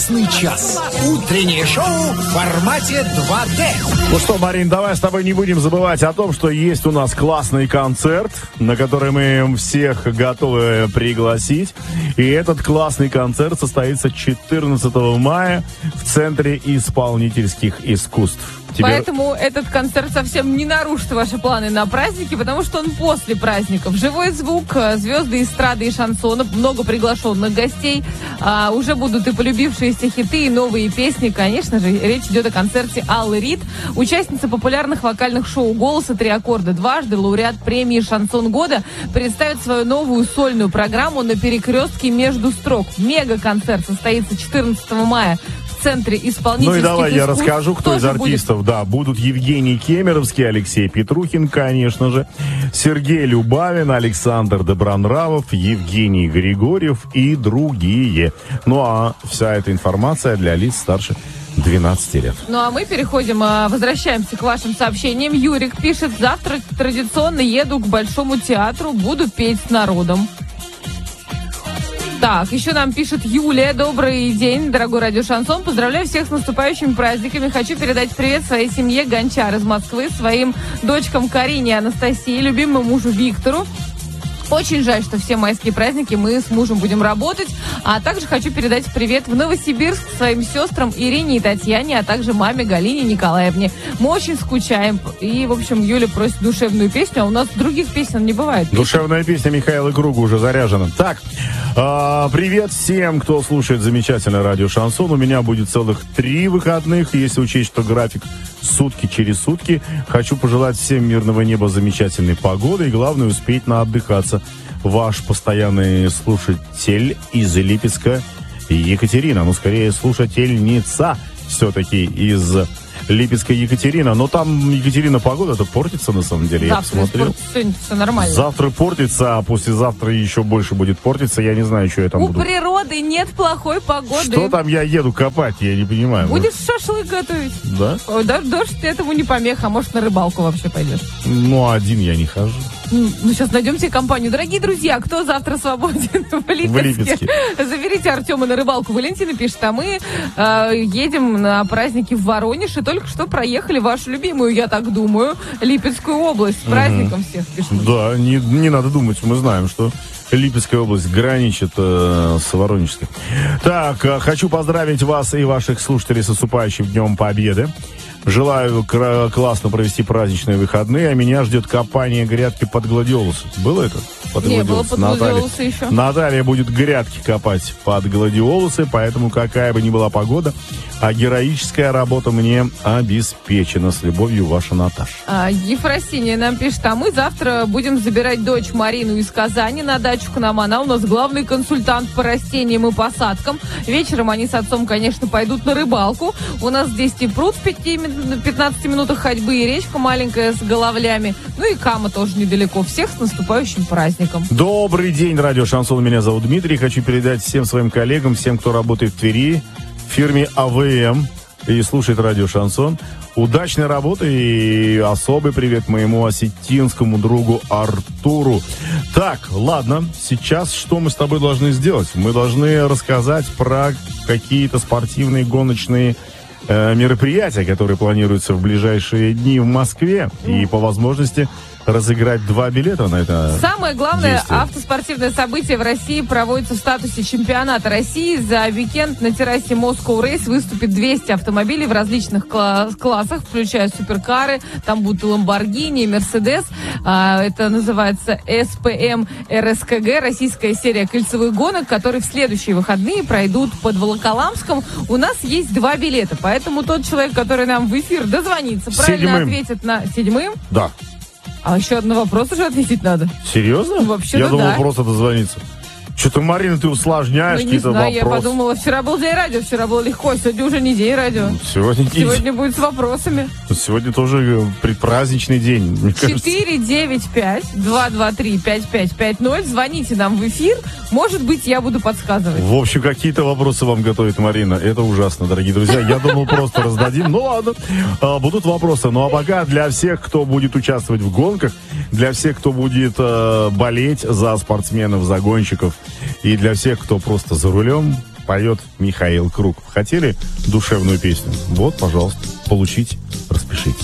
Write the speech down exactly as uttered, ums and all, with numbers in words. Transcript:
Классный час. Утреннее шоу в формате два дэ. Ну что, Марин, давай с тобой не будем забывать о том, что есть у нас классный концерт, на который мы всех готовы пригласить. И этот классный концерт состоится четырнадцатого мая в Центре исполнительских искусств. Тебе... Поэтому этот концерт совсем не нарушит ваши планы на праздники, потому что он после праздников. Живой звук, звезды эстрады и шансона, много приглашенных гостей. А, уже будут и полюбившиеся хиты, и новые песни. Конечно же, речь идет о концерте Аллы Рид, участница популярных вокальных шоу «Голос» и «Три аккорда», дважды лауреат премии «Шансон года», представит свою новую сольную программу «На перекрестке между строк». Мега-концерт состоится четырнадцатого мая. В Центре исполнительских Ну и давай искусств. я расскажу, кто из артистов. Будет? Да, будут Евгений Кемеровский, Алексей Петрухин, конечно же, Сергей Любавин, Александр Добронравов, Евгений Григорьев и другие. Ну а вся эта информация для лиц старше двенадцати лет. Ну а мы переходим, возвращаемся к вашим сообщениям. Юрик пишет: завтра традиционно еду к Большому театру, буду петь с народом. Так, еще нам пишет Юлия. Добрый день, дорогой радио Шансон. Поздравляю всех с наступающими праздниками. Хочу передать привет своей семье Гончар из Москвы, своим дочкам Карине и Анастасии, любимому мужу Виктору. Очень жаль, что все майские праздники мы с мужем будем работать. А также хочу передать привет в Новосибирск своим сестрам Ирине и Татьяне, а также маме Галине Николаевне. Мы очень скучаем. И, в общем, Юля просит душевную песню, а у нас других песен не бывает. Душевная песня Михаила Круга уже заряжена. Так, э, привет всем, кто слушает замечательное радио Шансон. У меня будет целых три выходных, если учесть, что график сутки через сутки. Хочу пожелать всем мирного неба, замечательной погоды и, главное, успеть наотдыхаться. Ваш постоянный слушатель из Липецка Екатерина. Ну, скорее, слушательница все-таки из Липецка Екатерина. Но там, Екатерина, погода-то портится, на самом деле. Завтра я посмотрел. Сегодня все нормально. Завтра портится, а послезавтра еще больше будет портиться. Я не знаю, что я там У буду. У природы нет плохой погоды. Что там я еду копать, я не понимаю. Будешь может... шашлык готовить. Да? Даже дождь этому не помеха, а может на рыбалку вообще пойдешь. Ну, один я не хожу. Ну, сейчас найдем себе компанию. Дорогие друзья, кто завтра свободен в Липецке? В Липецке. Заберите Артема на рыбалку. Валентина пишет, а мы э, едем на праздники в Воронеж и только что проехали вашу любимую, я так думаю, Липецкую область. С праздником всех пишут. Да, не, не надо думать, мы знаем, что Липецкая область граничит э, с Воронежской. Так, э, хочу поздравить вас и ваших слушателей с наступающим Днем Победы. Желаю кра- классно провести праздничные выходные, а меня ждет копание грядки под гладиолусы. Было это? Под Не, гладиолусы. было под гладиолусы еще. Наталья будет грядки копать под гладиолусы, поэтому какая бы ни была погода, а героическая работа мне обеспечена. С любовью, ваша Наташа. А, Ефросиния нам пишет, а мы завтра будем забирать дочь Марину из Казани на дачу к нам. Она у нас главный консультант по растениям и посадкам. Вечером они с отцом, конечно, пойдут на рыбалку. У нас здесь и пруд в пятнадцати минутах ходьбы, и речка маленькая с головлями. Ну и Кама тоже недалеко. Всех с наступающим праздником. Добрый день, радио Шансон. Меня зовут Дмитрий. Хочу передать всем своим коллегам, всем, кто работает в Твери, в фирме АВМ и слушает радио Шансон, удачной работы и особый привет моему осетинскому другу Артуру. Так, ладно, сейчас что мы с тобой должны сделать? Мы должны рассказать про какие-то спортивные гоночные э, мероприятия, которые планируются в ближайшие дни в Москве, и по возможности разыграть два билета на это. Самое главное действие. Автоспортивное событие в России проводится в статусе чемпионата России. За уикенд на террасе Moscow Race выступит двести автомобилей в различных кла- классах, включая суперкары. Там будут и Lamborghini, и Mercedes. А, это называется эс пэ эм эр эс ка гэ, российская серия кольцевых гонок, которые в следующие выходные пройдут под Волоколамском. У нас есть два билета, поэтому тот человек, который нам в эфир дозвонится, правильно Седьмым. ответит на седьмым. Да. А еще один вопрос уже ответить надо. Серьезно? Вообще-то Я думал, да. просто дозвониться. Что-то, Марина, ты усложняешь Ну, не какие-то знаю, вопросы. я подумала, вчера был день радио, вчера было легко, сегодня уже не день радио. Сегодня не Сегодня будет с вопросами. Сегодня тоже предпраздничный день, мне кажется. четыре девять пять два два три пять пять пять ноль. Звоните нам в эфир. Может быть, я буду подсказывать. В общем, какие-то вопросы вам готовит Марина. Это ужасно, дорогие друзья. Я думал, просто раздадим. Ну ладно, а, будут вопросы. Ну а пока для всех, кто будет участвовать в гонках, для всех, кто будет а, болеть за спортсменов, за гонщиков, и для всех, кто просто за рулем, поет Михаил Круг. Хотели душевную песню? Вот, пожалуйста, получите.